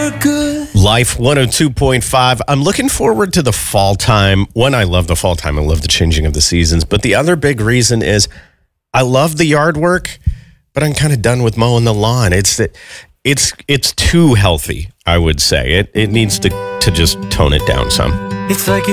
look good. Life 102.5. I'm looking forward to the fall time. One, I love the fall time. I love the changing of the seasons. But the other big reason is I love the yard work, but I'm kind of done with mowing the lawn. It's too healthy, I would say. It needs to just tone it down some. It's like